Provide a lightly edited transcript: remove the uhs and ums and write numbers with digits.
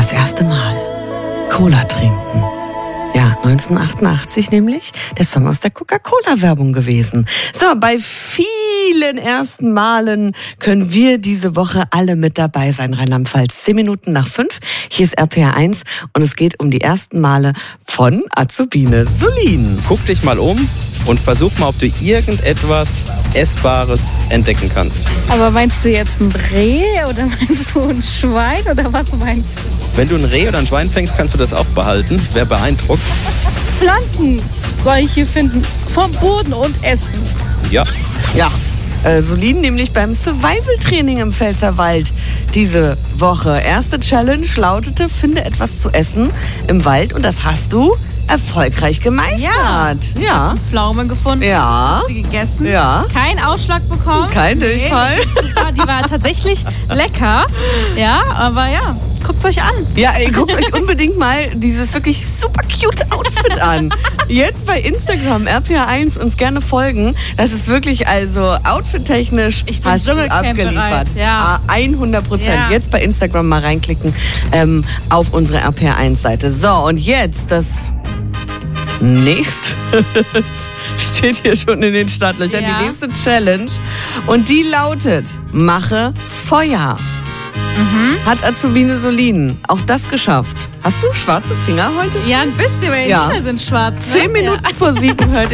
das erste Mal Cola trinken. Ja, 1988 nämlich, der Song aus der Coca-Cola-Werbung gewesen. So, bei vielen ersten Malen können wir diese Woche alle mit dabei sein. Rheinland-Pfalz, 10 Minuten nach 5. Hier ist RPR 1 und es geht um die ersten Male von Azubine Solin. Guck dich mal um und versuch mal, ob du irgendetwas Essbares entdecken kannst. Aber meinst du jetzt ein Reh oder meinst du ein Schwein oder was meinst du? Wenn du ein Reh oder ein Schwein fängst, kannst du das auch behalten. Wer beeindruckt? Pflanzen soll ich hier finden. Vom Boden und essen. Ja. Ja, Solin nämlich beim Survival-Training im Pfälzerwald diese Woche. Erste Challenge lautete, finde etwas zu essen im Wald und das hast du erfolgreich gemeistert. Ja. Pflaume gefunden, Ja. sie gegessen, Ja. keinen Ausschlag bekommen. Kein Durchfall. Super, die war tatsächlich lecker. Ja, aber ja, guckt euch an. Ja, ey, guckt euch unbedingt mal dieses wirklich super cute Outfit an. Jetzt bei Instagram, RPR1, uns gerne folgen. Das ist wirklich also outfit-technisch Ich bin hast du Dschungelcamp abgeliefert. bereit, ja. 100%. Ja. Jetzt bei Instagram mal reinklicken auf unsere RPR1-Seite. So, und jetzt das nächste steht hier schon in den Startlöchern. Ja. Die nächste Challenge. Und die lautet, mache Feuer. Hat Azubine Solin auch das geschafft? Hast du schwarze Finger heute? Ja, ein bisschen, weil die Ja. Lieder sind schwarz. 10 Minuten vor 7 hört